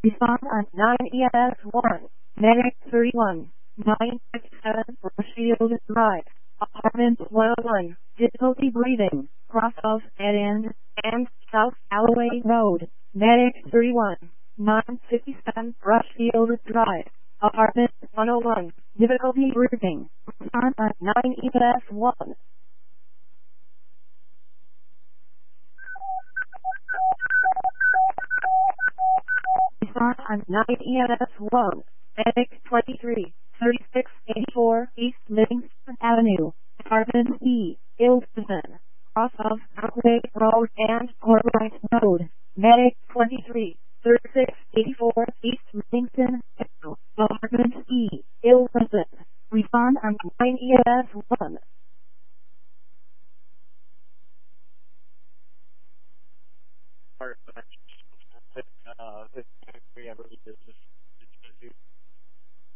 Respond on 9ES1, Medic 31, 967 Rochefield Drive, Apartment 101, difficulty breathing, cross of dead end, and South Alloway Road, Medic 31, 957 Rushfield Drive, Apartment 101, difficulty breathing, respond on 9ES1. Respond on 9ES1, Medic 23, 3684 East Livingston Avenue, Apartment E, Ilston, cross of Brookway Road and Corbett Road, Medic 23, 3684 East Livingston Avenue, Apartment E, Ilston. Respond on 9ES1. This Everly Business